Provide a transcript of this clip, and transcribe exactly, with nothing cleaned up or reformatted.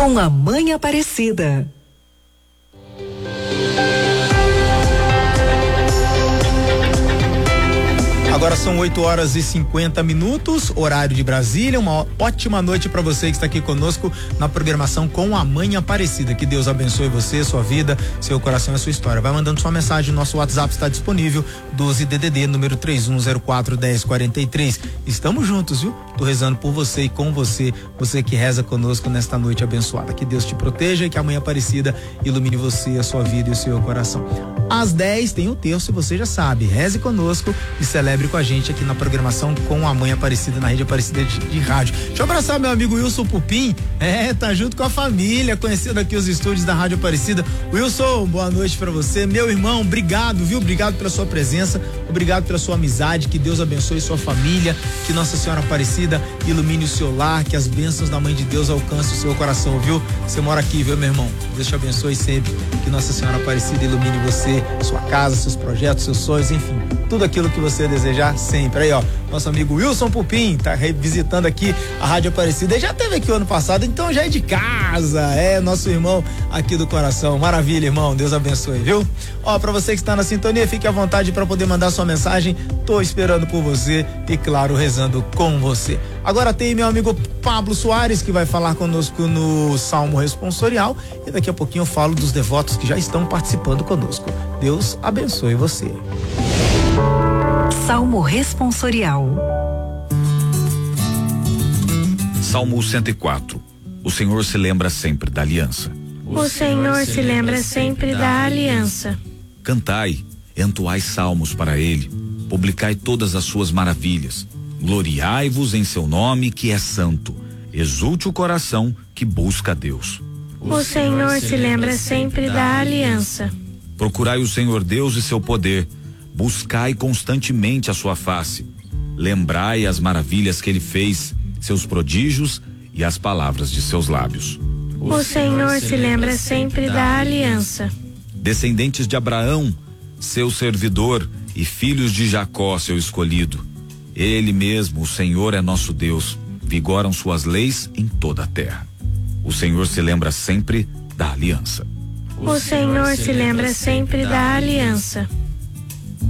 com a Mãe Aparecida. Agora são oito horas e cinquenta minutos, horário de Brasília. Uma ótima noite para você que está aqui conosco na programação com a Mãe Aparecida. Que Deus abençoe você, sua vida, seu coração e sua história. Vai mandando sua mensagem, nosso WhatsApp está disponível, doze D D D, número três um zero quatro, um zero quatro três. Estamos juntos, viu? Tô rezando por você e com você, você que reza conosco nesta noite abençoada. Que Deus te proteja e que a Mãe Aparecida ilumine você, a sua vida e o seu coração. Às dez tem o terço e você já sabe, reze conosco e celebre com a gente aqui na programação com a Mãe Aparecida na Rede Aparecida de, de Rádio. Deixa eu abraçar meu amigo Wilson Pupim, é, tá junto com a família, conhecendo aqui os estúdios da Rádio Aparecida. Wilson, boa noite pra você, meu irmão, obrigado, viu? Obrigado pela sua presença, obrigado pela sua amizade, que Deus abençoe sua família, que Nossa Senhora Aparecida ilumine o seu lar, que as bênçãos da Mãe de Deus alcancem o seu coração, viu? Você mora aqui, viu, meu irmão? Deus te abençoe sempre, que Nossa Senhora Aparecida ilumine você, sua casa, seus projetos, seus sonhos, enfim, tudo aquilo que você desejar sempre. Aí, ó, nosso amigo Wilson Pupim tá revisitando aqui a Rádio Aparecida. Ele já esteve aqui o ano passado, então já é de casa, é nosso irmão aqui do coração. Maravilha, irmão, Deus abençoe, viu? Ó, pra você que está na sintonia, fique à vontade para poder mandar sua mensagem. Tô esperando por você e, claro, rezando com você. Agora tem meu amigo Pablo Soares, que vai falar conosco no Salmo Responsorial, e daqui a pouquinho eu falo dos devotos que já estão participando conosco. Deus abençoe você. Salmo Responsorial. Salmo cento e quatro. O Senhor se lembra sempre da aliança. O Senhor se lembra sempre da aliança. Cantai, entoai salmos para ele, publicai todas as suas maravilhas. Gloriai-vos em seu nome, que é santo. Exulte o coração que busca a Deus. O Senhor se lembra sempre da aliança. Procurai o Senhor Deus e seu poder. Buscai constantemente a sua face. Lembrai as maravilhas que ele fez, seus prodígios e as palavras de seus lábios. O Senhor se lembra sempre da aliança. Descendentes de Abraão, seu servidor, e filhos de Jacó, seu escolhido. Ele mesmo, o Senhor, é nosso Deus. Vigoram suas leis em toda a terra. O Senhor se lembra sempre da aliança. O Senhor se lembra sempre da aliança.